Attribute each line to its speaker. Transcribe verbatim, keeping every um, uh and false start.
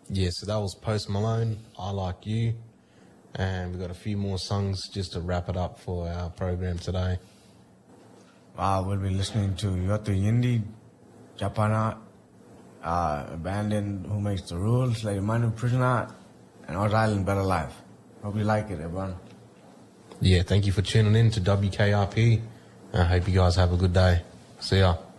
Speaker 1: Yeah, so that was Post Malone, I Like You. And we've got a few more songs just to wrap it up for our program today.
Speaker 2: Uh, we'll be listening to Yotu Yindi, Japana, uh, a band in Who Makes the Rules, like Manu Prisoner, and Odd Island Better Life. Hope you like it, everyone.
Speaker 1: Yeah, thank you for tuning in to W K R P. I hope you guys have a good day. See ya.